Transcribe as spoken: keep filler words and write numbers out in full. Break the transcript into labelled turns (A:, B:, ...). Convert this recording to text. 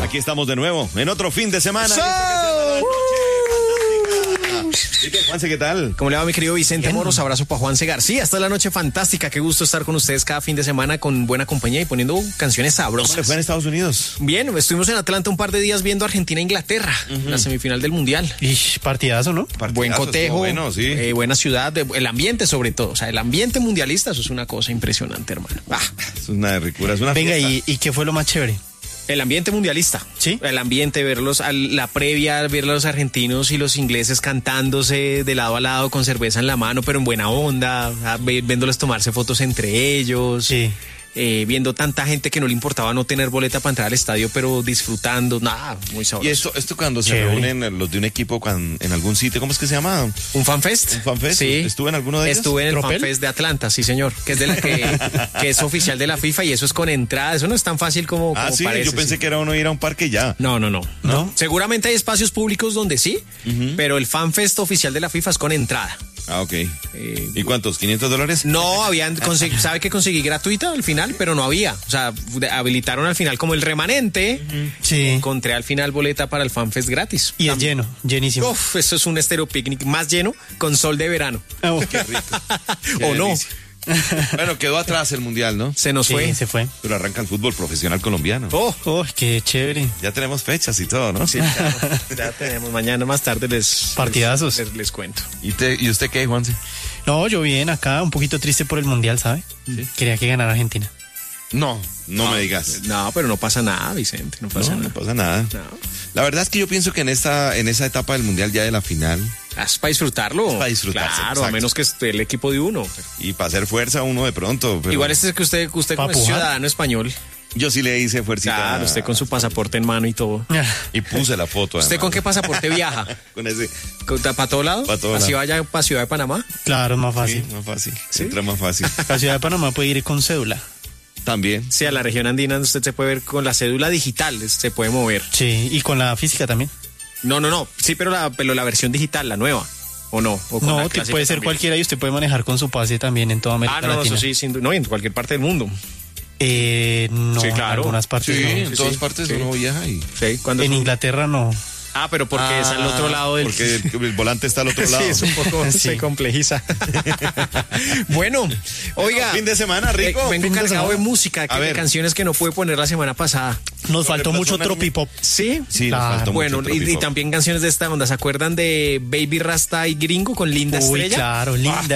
A: Aquí estamos de nuevo, en otro fin de semana.
B: So...
A: Juanse, ¿qué tal?
B: ¿Cómo le va, mi querido Vicente Moros? Abrazo para Juanse García. Esta es la noche fantástica. Qué gusto estar con ustedes cada fin de semana con buena compañía y poniendo canciones sabrosas.
A: ¿Cómo le fue en Estados Unidos?
B: Bien, estuvimos en Atlanta un par de días viendo Argentina-Inglaterra, uh-huh. la semifinal del Mundial.
C: Ish, partidazo, ¿no?
B: Partidazo, buen cotejo, bueno, sí. eh, buena ciudad, el ambiente sobre todo. O sea, el ambiente mundialista, eso es una cosa impresionante, hermano. Ah.
A: Es una ricura, es una
C: Venga,
A: fiesta.
C: ¿y, ¿y qué fue lo más chévere?
B: El ambiente mundialista,
C: ¿sí?
B: El ambiente, verlos, a la previa, ver a los argentinos y los ingleses cantándose de lado a lado con cerveza en la mano, pero en buena onda, viéndoles tomarse fotos entre ellos.
C: Sí.
B: Eh, viendo tanta gente que no le importaba no tener boleta para entrar al estadio, pero disfrutando, nada, muy sabroso.
A: Y esto, esto cuando se
C: Chévere.
A: reúnen los de un equipo cuando, en algún sitio, ¿cómo es que se llama?
B: ¿Un fanfest?
A: ¿Un fanfest?
B: Sí.
A: ¿Estuve en alguno de ellos?
B: Estuve en el
C: ¿Tropel?
B: fanfest de Atlanta, sí señor, que es de la que, que es oficial de la FIFA y eso es con entrada, eso no es tan fácil como,
A: Ah,
B: como
A: sí,
B: parece.
A: yo pensé
B: sí.
A: que era uno ir a un parque y ya.
B: No, no, no,
C: ¿No?
B: Seguramente hay espacios públicos donde sí, uh-huh. pero el fanfest oficial de la FIFA es con entrada.
A: Ah, ok.
B: Eh,
A: ¿Y cuántos? ¿quinientos dólares?
B: No, habían consegui- sabe que conseguí gratuita al final, pero no había. O sea, habilitaron al final como el remanente.
C: Sí.
B: Encontré al final boleta para el FanFest gratis.
C: Y es
B: Tam-
C: lleno, llenísimo.
B: Uf, eso es un estéreo picnic más lleno con sol de verano.
C: Oh.
A: Qué rico. Qué
B: o no,
A: delicia. Bueno, quedó atrás el mundial, ¿no?
B: se nos
C: Sí,
B: fue.
C: se fue.
A: Pero arranca el fútbol profesional colombiano.
B: Oh,
C: Oh, qué chévere.
A: Ya tenemos fechas y todo, ¿no?
B: sí, claro. Ya tenemos mañana más tarde les
C: Partidazos.
B: Les, les, les cuento.
A: ¿Y, te, ¿Y usted qué, Juanse?
C: No, yo bien acá, un poquito triste por el mundial, ¿sabe?
A: Sí.
C: Quería que ganara Argentina.
A: No, no me digas.
B: No, pero no pasa nada, Vicente, no pasa
A: No,
B: nada.
A: no pasa nada.
B: No.
A: La verdad es que yo pienso que en esta, en esa etapa del mundial ya de la final
B: Es para disfrutarlo.
A: Es para disfrutarse,
B: Claro,
A: exacto.
B: a menos que esté el equipo de uno.
A: y para hacer fuerza uno de pronto. Pero
B: Igual este es que usted, usted
C: Pa'
B: como es
C: pujar.
B: ciudadano español.
A: yo sí le hice fuercita.
B: Claro, usted con su pasaporte en mano y todo.
A: Y puse la foto.
B: ¿Usted
A: además.
B: con qué pasaporte viaja?
A: Con ese.
B: ¿Para todo lado?
A: Pa' todo
B: ¿Así
A: lado.
B: vaya para Ciudad de Panamá?
C: Claro, es más
A: Sí,
C: fácil.
A: más fácil.
B: ¿Sí?
A: Entra más fácil.
C: La ciudad de Panamá puede ir con cédula.
A: También.
B: Sí, a la región andina usted se puede ver con la cédula digital, se puede mover.
C: Sí, y con la física también.
B: No, no, no. Sí, pero la, pero la versión digital, la nueva. ¿O no? ¿O con
C: No,
B: la
C: te
B: clásica
C: puede ser
B: también?
C: cualquiera y usted puede manejar con su pase también en toda América
B: Ah, no, no,
C: Latina.
B: eso sí, sin du- no, y en cualquier parte del mundo.
C: Eh, no,
B: Sí,
C: en
B: claro.
C: algunas partes
A: Sí,
C: no.
A: en todas
B: sí,
A: partes
B: sí.
A: uno viaja y.
B: Sí, cuando
C: En Inglaterra no.
B: Ah, pero porque
A: Ah,
B: es al otro lado del...
A: Porque el, el volante está al otro lado.
B: Sí, es un poco
C: Sí.
B: se complejiza. Bueno, oiga.
A: Fin de semana, rico.
B: eh, vengo
C: Fin de
B: cargado de,
C: semana.
B: música, que
A: A
B: de
A: ver.
B: canciones que no pude poner la semana pasada.
C: Nos faltó
A: Sobre
C: mucho
A: persona-
C: tropipop.
B: ¿Sí?
A: Sí, nos
C: Claro.
A: faltó
B: Bueno,
A: mucho
B: y, y
A: tropipop.
B: también canciones de esta onda. ¿Se acuerdan de Baby Rasta y Gringo con Linda
C: Uy,
B: Estrella?
C: claro, linda